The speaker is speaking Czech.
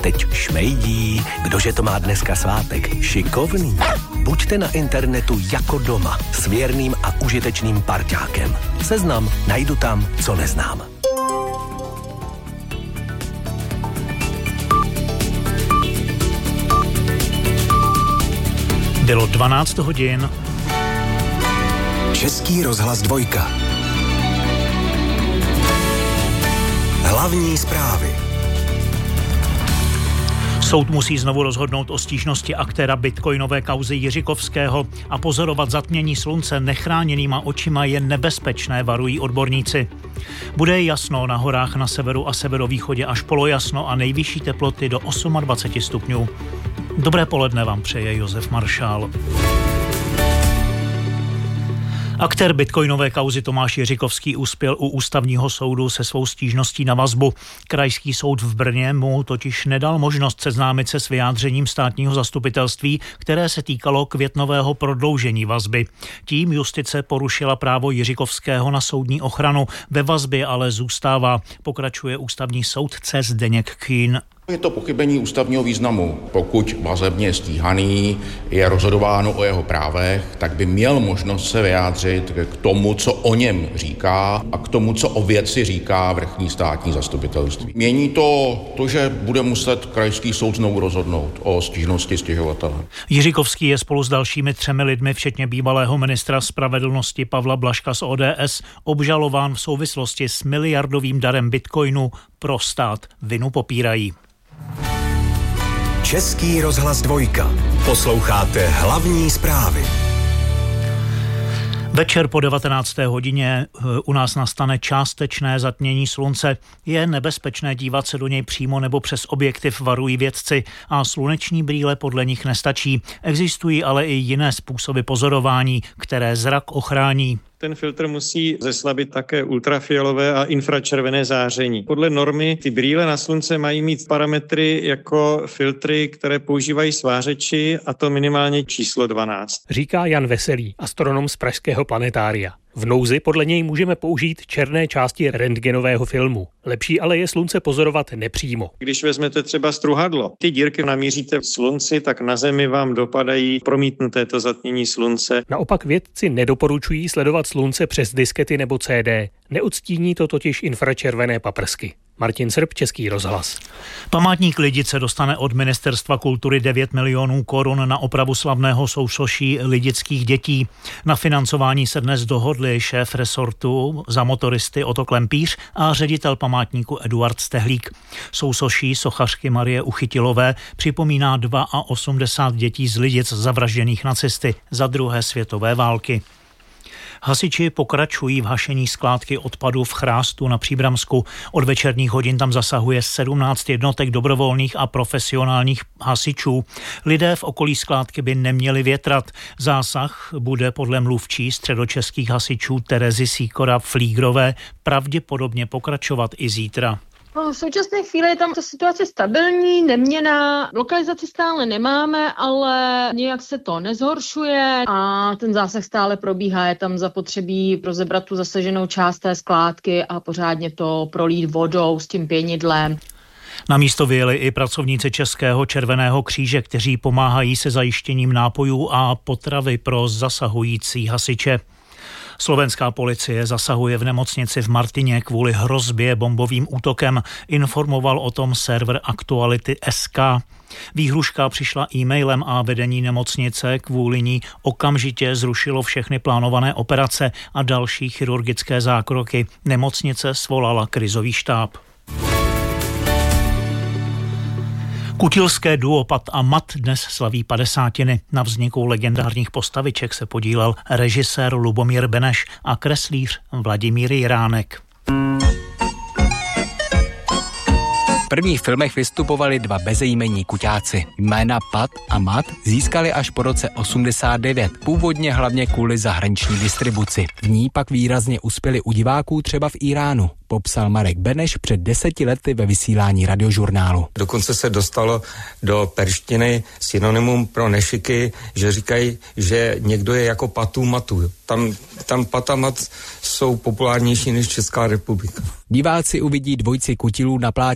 teď šmejdí, kdože to má dneska svátek, šikovný. Buďte na internetu jako doma, s věrným a užitečným parťákem. Seznam najdu tam, co neznám. Bylo 12 hodin. Český rozhlas 2. Hlavní zprávy. Soud musí znovu rozhodnout o stížnosti aktéra bitcoinové kauzy Jiřikovského a pozorovat zatmění slunce nechráněnýma očima je nebezpečné, varují odborníci. Bude jasno na horách na severu a severovýchodě až polojasno a nejvyšší teploty do 28 stupňů. Dobré poledne vám přeje Josef Maršál. Aktér bitcoinové kauzy Tomáš Jiřikovský uspěl u ústavního soudu se svou stížností na vazbu. Krajský soud v Brně mu totiž nedal možnost seznámit se s vyjádřením státního zastupitelství, které se týkalo květnového prodloužení vazby. Tím justice porušila právo Jiřikovského na soudní ochranu. Ve vazbě ale zůstává, pokračuje ústavní soudce Zdeněk Kühn. Je to pochybení ústavního významu. Pokud vazebně stíhaný je rozhodováno o jeho právech, tak by měl možnost se vyjádřit k tomu, co o něm říká a k tomu, co o věci říká vrchní státní zastupitelství. Mění to, že bude muset krajský soud znovu rozhodnout o stížnosti stěžovatele. Jiřikovský je spolu s dalšími 3 lidmi, včetně bývalého ministra spravedlnosti Pavla Blažka z ODS, obžalován v souvislosti s miliardovým darem bitcoinu pro stát. Vinu popírají. Český rozhlas 2. Posloucháte hlavní zprávy. Večer po 19. hodině u nás nastane částečné zatmění slunce. Je nebezpečné dívat se do něj přímo nebo přes objektiv, varují vědci, a sluneční brýle podle nich nestačí. Existují ale i jiné způsoby pozorování, které zrak ochrání. Ten filtr musí zeslabit také ultrafialové a infračervené záření. Podle normy ty brýle na slunce mají mít parametry jako filtry, které používají svářeči, a to minimálně číslo 12. Říká Jan Veselý, astronom z pražského planetária. V nouzi podle něj můžeme použít černé části rentgenového filmu. Lepší ale je slunce pozorovat nepřímo. Když vezmete třeba struhadlo, ty dírky namíříte v slunci, tak na Zemi vám dopadají promítnuté to zatmění slunce. Naopak vědci nedoporučují sledovat slunce přes diskety nebo CD. Neodstíní to totiž infračervené paprsky. Martin Srb, Český rozhlas. Památník Lidice dostane od Ministerstva kultury 9 milionů korun na opravu slavného sousoší lidických dětí. Na financování se dnes dohodli šéf resortu za motoristy Otto Klempíř a ředitel památníku Eduard Stehlík. Sousoší sochařky Marie Uchytilové připomíná 82 dětí z Lidic zavražděných nacisty za druhé světové války. Hasiči pokračují v hašení skládky odpadu v Chrástu na Příbramsku. Od večerních hodin tam zasahuje 17 jednotek dobrovolných a profesionálních hasičů. Lidé v okolí skládky by neměli větrat. Zásah bude podle mluvčí středočeských hasičů Terezy Sýkora-Flígrové pravděpodobně pokračovat i zítra. V současné chvíli je tam ta situace stabilní, neměnná, lokalizaci stále nemáme, ale nějak se to nezhoršuje a ten zásah stále probíhá. Je tam zapotřebí rozebrat tu zasaženou část té skládky a pořádně to prolít vodou s tím pěnidlem. Na místo vyjeli i pracovníci Českého červeného kříže, kteří pomáhají se zajištěním nápojů a potravy pro zasahující hasiče. Slovenská policie zasahuje v nemocnici v Martině kvůli hrozbě bombovým útokem, informoval o tom server Aktuality.sk. Výhruška přišla e-mailem a vedení nemocnice kvůli ní okamžitě zrušilo všechny plánované operace a další chirurgické zákroky. Nemocnice svolala krizový štáb. Kutilské duo Pat a Mat dnes slaví 50. Na vzniku legendárních postaviček se podílel režisér Lubomír Beneš a kreslíř Vladimír Jiránek. V prvních filmech vystupovali 2 bezejmenní kuťáci. Jména Pat a Mat získali až po roce 89, původně hlavně kvůli zahraniční distribuci. V ní pak výrazně uspěli u diváků třeba v Iránu, popsal Marek Beneš před 10 lety ve vysílání Radiožurnálu. Dokonce se dostalo do perštiny synonymum pro nešiky, že říkají, že někdo je jako Patu Matu. Tam Pat a Mat jsou populárnější než Česká republika. Diváci uvidí dvojici kutilů na plátně